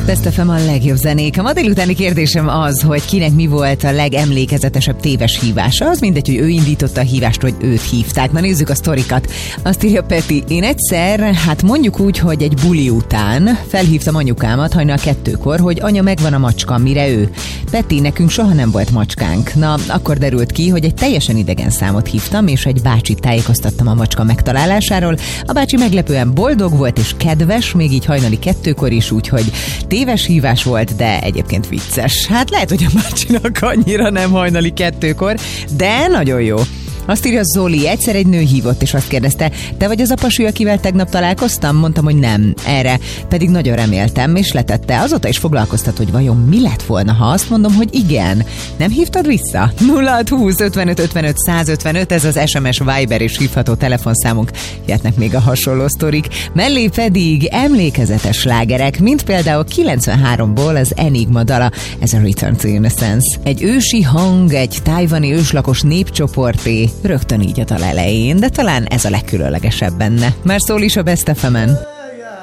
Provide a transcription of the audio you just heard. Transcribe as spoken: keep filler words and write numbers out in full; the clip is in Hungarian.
Best ef em a legjobb zenék. A ma délutáni kérdésem az, hogy kinek mi volt a legemlékezetesebb téves hívása. Az mindegy, hogy ő indította a hívást, vagy őt hívták. Na nézzük a sztorikat. Azt írja Peti. Én egyszer, hát mondjuk úgy, hogy egy buli után felhívtam anyukámat hajnal kettőkor, hogy anya, megvan a macska, mire ő. Peti, nekünk soha nem volt macskánk. Na, akkor derült ki, hogy egy teljesen idegen számot hívtam, és egy bácsit tájékoztattam a macska megtalálásáról. A bácsi meglepően boldog volt és kedves, még így hajnali kettőkor is, úgyhogy téves hívás volt, de egyébként vicces. Hát lehet, hogy a bácsinak annyira nem hajnali kettőkor, de nagyon jó. Azt írja Zoli, egyszer egy nő hívott, és azt kérdezte, te vagy az a pasi, akivel tegnap találkoztam? Mondtam, hogy nem. Erre pedig nagyon reméltem, és letette. Azóta is foglalkoztat, hogy vajon mi lett volna, ha azt mondom, hogy igen. Nem hívtad vissza? nulla hat húsz ötvenöt ötvenöt százötvenöt, ez az es em es, Viber és hívható telefonszámunk. Jöhetnek még a hasonló sztorik. Mellé pedig emlékezetes slágerek, mint például kilencvenháromból az Enigma dala, ez a Return to Innocence. Egy ősi hang, egy tájvani őslakos népcsoporté, rögtön így a dal elején, de talán ez a legkülönlegesebb benne. Már szól is a Best ef emen.